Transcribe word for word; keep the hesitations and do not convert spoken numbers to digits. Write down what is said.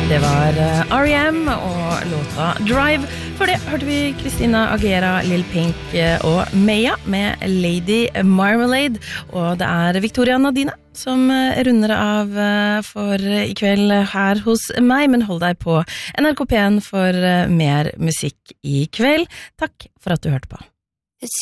Det var R E M og låta Drive. For det hørte vi Christina Aguilera, Lil Pink og Maya med Lady Marmalade. Og det er Victoria Nadine som runder av for i kveld her hos meg. Men hold deg på N R K P en for mer musikk i kveld. Takk for at du hørte på.